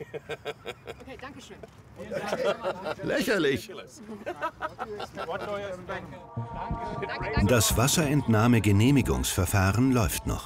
Okay, danke schön. Lächerlich. Das Wasserentnahmegenehmigungsverfahren läuft noch.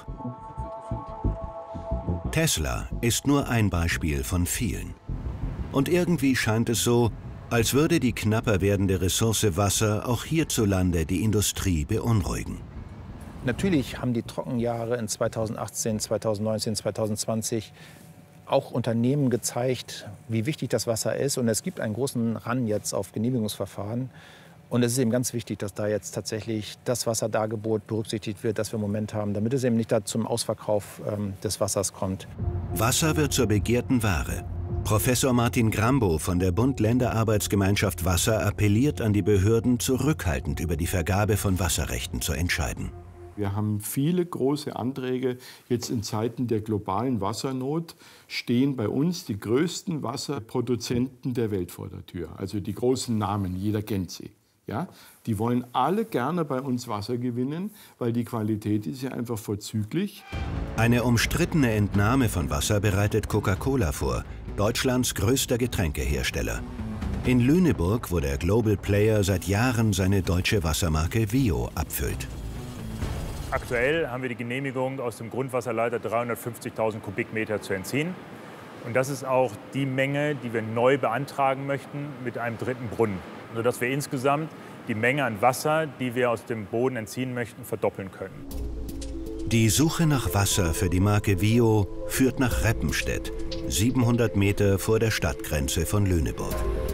Tesla ist nur ein Beispiel von vielen. Und irgendwie scheint es so, als würde die knapper werdende Ressource Wasser auch hierzulande die Industrie beunruhigen. Natürlich haben die Trockenjahre in 2018, 2019, 2020 auch Unternehmen gezeigt, wie wichtig das Wasser ist. Und es gibt einen großen Run jetzt auf Genehmigungsverfahren. Und es ist eben ganz wichtig, dass da jetzt tatsächlich das Wasserdargebot berücksichtigt wird, das wir im Moment haben, damit es eben nicht da zum Ausverkauf des Wassers kommt. Wasser wird zur begehrten Ware. Professor Martin Grambo von der Bund-Länder-Arbeitsgemeinschaft Wasser appelliert an die Behörden, zurückhaltend über die Vergabe von Wasserrechten zu entscheiden. Wir haben viele große Anträge. Jetzt in Zeiten der globalen Wassernot stehen bei uns die größten Wasserproduzenten der Welt vor der Tür. Also die großen Namen, jeder kennt sie. Ja? Die wollen alle gerne bei uns Wasser gewinnen, weil die Qualität ist ja einfach vorzüglich. Eine umstrittene Entnahme von Wasser bereitet Coca-Cola vor, Deutschlands größter Getränkehersteller. In Lüneburg, wo der Global Player seit Jahren seine deutsche Wassermarke Vio abfüllt. Aktuell haben wir die Genehmigung, aus dem Grundwasserleiter 350.000 Kubikmeter zu entziehen. Und das ist auch die Menge, die wir neu beantragen möchten mit einem dritten Brunnen, sodass wir insgesamt die Menge an Wasser, die wir aus dem Boden entziehen möchten, verdoppeln können. Die Suche nach Wasser für die Marke Vio führt nach Reppenstedt, 700 Meter vor der Stadtgrenze von Lüneburg.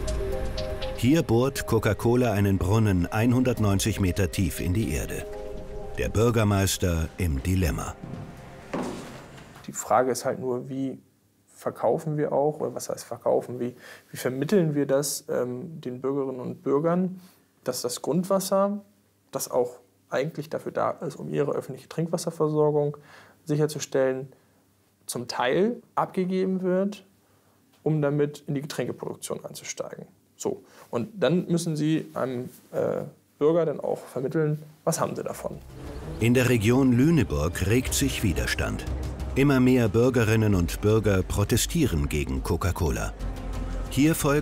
Hier bohrt Coca-Cola einen Brunnen 190 Meter tief in die Erde. Der Bürgermeister im Dilemma. Die Frage ist halt nur, wie verkaufen wir auch, oder was heißt verkaufen, wie vermitteln wir das den Bürgerinnen und Bürgern, dass das Grundwasser, das auch eigentlich dafür da ist, um ihre öffentliche Trinkwasserversorgung sicherzustellen, zum Teil abgegeben wird, um damit in die Getränkeproduktion einzusteigen. So. Und dann müssen Sie einem Bürger dann auch vermitteln, was haben sie davon. In der Region Lüneburg regt sich Widerstand. Immer mehr Bürgerinnen und Bürger protestieren gegen Coca-Cola. Hier folgen